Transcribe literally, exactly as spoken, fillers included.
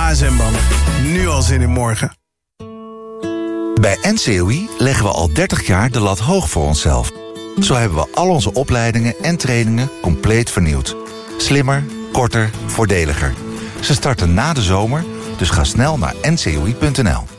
A S M-Bank. Nu al zin in morgen. Bij N C O I leggen we al dertig jaar de lat hoog voor onszelf. Zo hebben we al onze opleidingen en trainingen compleet vernieuwd. Slimmer, korter, voordeliger. Ze starten na de zomer, dus ga snel naar n c o i punt n l.